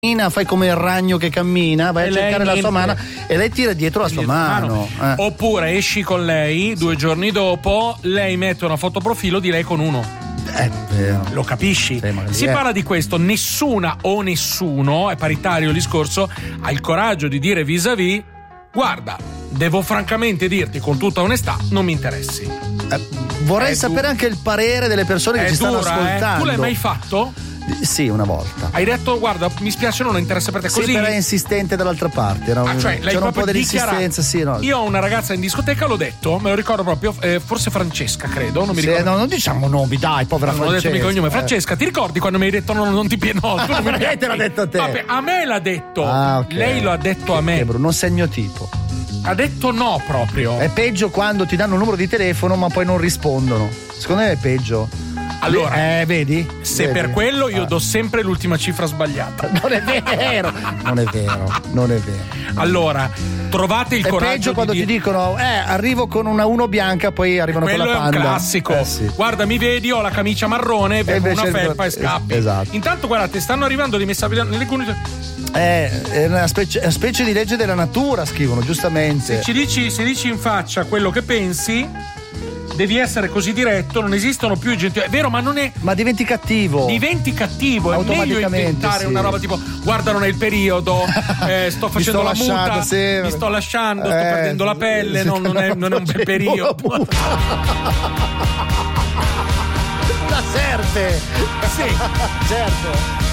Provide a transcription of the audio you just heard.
fai come il ragno che cammina, vai a cercare la sua mano e lei tira dietro la sua mano. Oppure esci con lei 2 giorni dopo, lei mette una fotoprofilo di lei con uno. Lo capisci? Si parla di questo, nessuna o nessuno, è paritario il discorso, ha il coraggio di dire vis-à-vis: guarda, devo francamente dirti con tutta onestà, non mi interessi. Vorrei sapere anche il parere delle persone che ci stanno ascoltando. Tu l'hai mai fatto? Sì, una volta. Hai detto: guarda, mi spiace, non interessa per te, così. Sì, però è insistente dall'altra parte, no? Cioè, c'era un po' dell'insistenza, sì, no. Io ho una ragazza in discoteca, l'ho detto, me lo ricordo proprio, forse Francesca, credo, non mi ricordo. No, non diciamo nomi, dai, povera Francesca. Non ho detto mica cognome. Francesca, ti ricordi quando mi hai detto non ti pieno? Tu non mi te l'ha detto a te. Vabbè, a me l'ha detto. Okay. Lei lo ha detto a me. Non sei il mio tipo. Ha detto no proprio. È peggio quando ti danno un numero di telefono ma poi non rispondono. Secondo me è peggio. Allora, vedi? Se per quello io do sempre l'ultima cifra sbagliata. Non è vero. Non è vero. Allora, trovate il coraggio. È peggio quando ti dicono arrivo con una 1 bianca, poi arrivano con la Panda. Quello è un classico. Sì. Guarda, mi vedi, ho la camicia marrone, bevo una felpa e scappi. Esatto. Intanto guardate, stanno arrivando dei messaggi nelle comunità. È una specie di legge della natura, scrivono, giustamente. Se dici in faccia quello che pensi, devi essere così diretto, non esistono più i gentili. È vero, ma non è. Ma diventi cattivo. È meglio inventare una roba tipo: guarda, non è il periodo, sto facendo la muta, mi sto lasciando, sto perdendo la pelle, non è un bel periodo. La serve! Sì, certo.